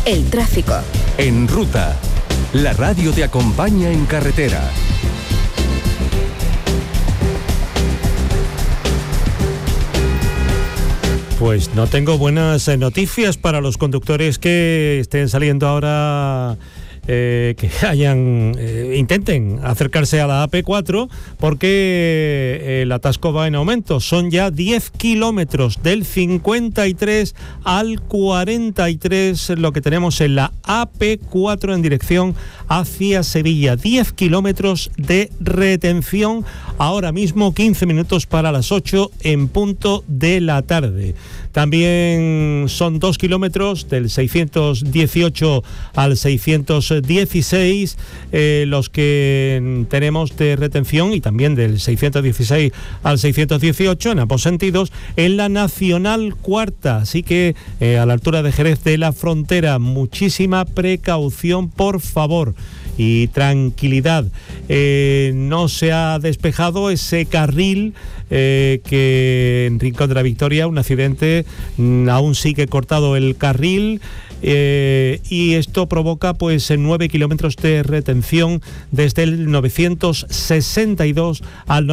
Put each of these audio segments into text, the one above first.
El tráfico. En Ruta, la radio te acompaña en carretera. Pues no tengo buenas noticias para los conductores que estén saliendo ahora, que intenten acercarse a la AP4, porque el atasco va en aumento. Son ya 10 kilómetros del 53 al 43 lo que tenemos en la AP4 en dirección hacia Sevilla. 10 kilómetros de retención ahora mismo, 15 minutos para las 8 en punto de la tarde. También son 2 kilómetros del 618 al 616 los que tenemos de retención, y también del 616 al 618 en ambos sentidos en la Nacional Cuarta. Así que a la altura de Jerez de la Frontera, muchísima precaución, por favor, y tranquilidad. No se ha despejado ese carril que en Rincón de la Victoria, un accidente, aún sigue cortado el carril, y esto provoca pues 9 kilómetros de retención desde el 962 al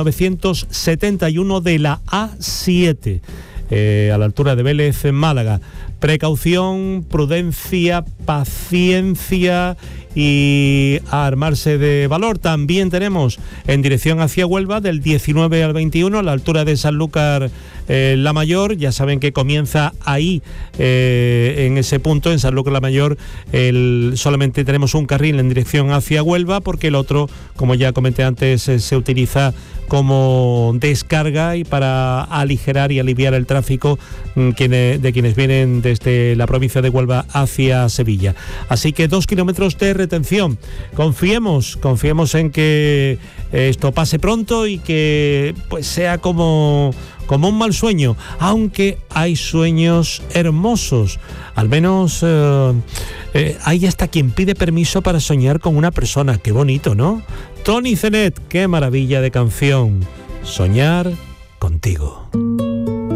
971 de la A7. A la altura de Vélez, en Málaga. Precaución, prudencia, paciencia y a armarse de valor. También tenemos en dirección hacia Huelva del 19 al 21 a la altura de Sanlúcar la Mayor. Ya saben que comienza ahí, en ese punto, en Sanlúcar la Mayor, solamente tenemos un carril en dirección hacia Huelva, porque el otro, como ya comenté antes, se utiliza como descarga y para aligerar y aliviar el tráfico de quienes vienen desde la provincia de Huelva hacia Sevilla. Así que 2 kilómetros de retención. Confiemos en que esto pase pronto y que pues sea como un mal sueño, aunque hay sueños hermosos. Al menos hay hasta quien pide permiso para soñar con una persona. Qué bonito, ¿no? Tony Zenet, qué maravilla de canción. Soñar contigo.